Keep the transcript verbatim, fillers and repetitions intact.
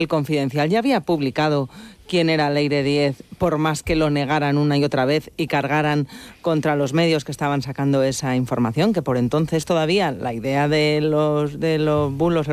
El Confidencial ya había publicado quién era Leire Díez, por más que lo negaran una y otra vez y cargaran contra los medios que estaban sacando esa información, que por entonces todavía la idea de los, de los bulos